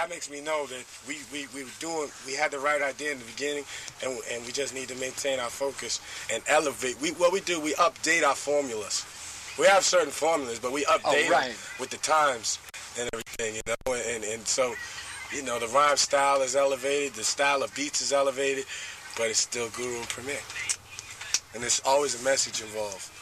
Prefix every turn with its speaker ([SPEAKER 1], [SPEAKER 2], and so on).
[SPEAKER 1] that makes me know that we had the right idea in the beginning, and we just need to maintain our focus and elevate. What we do, we update our formulas. We have certain formulas, but we update them with the times and everything, you know. And so, you know, the rhyme style is elevated, the style of beats is elevated, but it's still Guru and Premier. And there's always a message involved.